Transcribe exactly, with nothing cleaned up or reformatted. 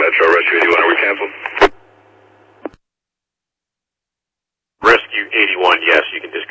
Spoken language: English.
Metro, Rescue eighty-one, are we canceled? Rescue eighty-one, yes, you can disconnect.